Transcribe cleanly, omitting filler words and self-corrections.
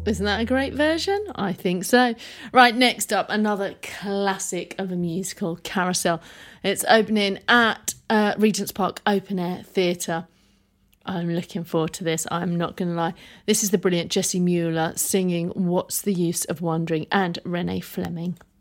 Isn't that a great version? I think so. Right, next up, another classic of a musical, Carousel. It's opening at Regent's Park Open Air Theatre. I'm looking forward to this, I'm not going to lie. This is the brilliant Jessie Mueller singing What's the Use of Wondering and Renee Fleming.